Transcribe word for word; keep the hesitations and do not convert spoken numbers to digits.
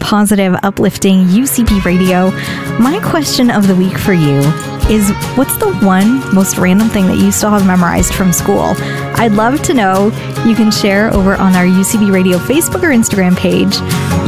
positive, uplifting U C B Radio. My question of the week for you is, what's the one most random thing that you still have memorized from school? I'd love to know. You can share over on our U C B Radio Facebook or Instagram page.